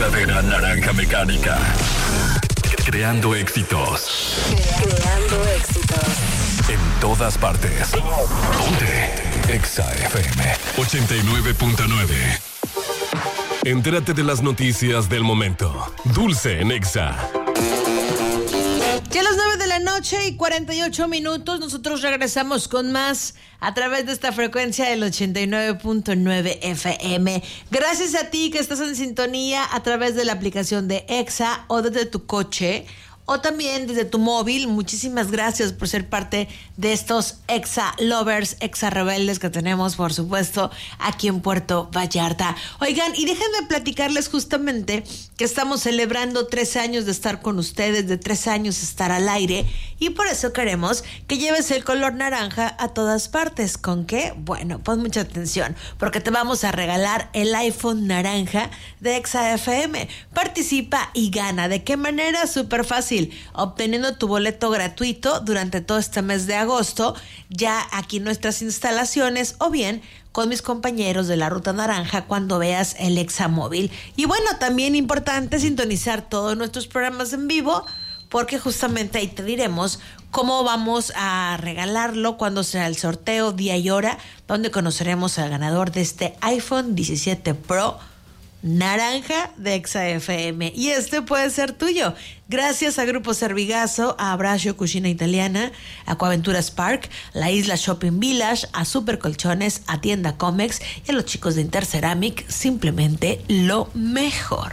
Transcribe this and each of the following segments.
verdadera naranja mecánica. Creando éxitos. Creando éxitos. En todas partes. Ponte Exa FM 89.9. Entérate de las noticias del momento. Dulce en Exa. Ya a las 9 de la noche y 48 minutos, nosotros regresamos con más a través de esta frecuencia del 89.9 FM. Gracias a ti que estás en sintonía a través de la aplicación de Exa o desde tu coche o también desde tu móvil. Muchísimas gracias por ser parte de estos Exa Lovers, Exa Rebeldes que tenemos, por supuesto, aquí en Puerto Vallarta. Oigan, y déjenme platicarles justamente que estamos celebrando 3 años de estar con ustedes, de 3 años de estar al aire, y por eso queremos que lleves el color naranja a todas partes. ¿Con qué? Bueno, pon mucha atención, porque te vamos a regalar el iPhone naranja de Exa FM. Participa y gana. ¿De qué manera? Súper fácil. Obteniendo tu boleto gratuito durante todo este mes de agosto, ya aquí en nuestras instalaciones, o bien con mis compañeros de la Ruta Naranja cuando veas el Exa Móvil. Y bueno, también importante sintonizar todos nuestros programas en vivo, porque justamente ahí te diremos cómo vamos a regalarlo, cuándo será el sorteo, día y hora, donde conoceremos al ganador de este iPhone 17 Pro naranja de Exa FM. Y este puede ser tuyo gracias a Grupo Servigazo, a Abracio Cucina Italiana, a Acuaventuras Park, la Isla Shopping Village, a Super Colchones, a Tienda Comex y a los chicos de Interceramic. Simplemente lo mejor.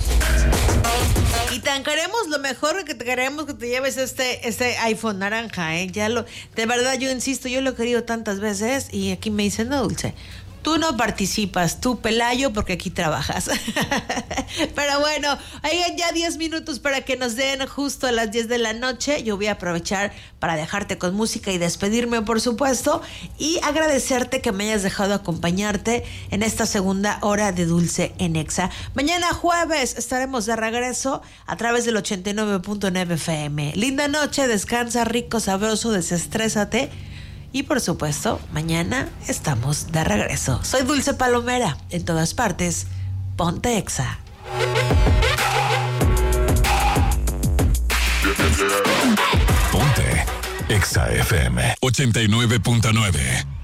Y tan queremos lo mejor que te queremos que te lleves este iPhone naranja, de verdad, yo insisto, yo lo he querido tantas veces y aquí me dicen, no, Dulce, tú no participas, tú Pelayo, porque aquí trabajas. Pero bueno, oigan, ya 10 minutos para que nos den justo a las 10 de la noche. Yo voy a aprovechar para dejarte con música y despedirme, por supuesto, y agradecerte que me hayas dejado acompañarte en esta segunda hora de Dulce en Exa. Mañana jueves estaremos de regreso a través del 89.9 FM. Linda noche, descansa rico, sabroso, desestrésate. Y por supuesto, mañana estamos de regreso. Soy Dulce Palomera. En todas partes, ponte Exa. Ponte Exa FM 89.9.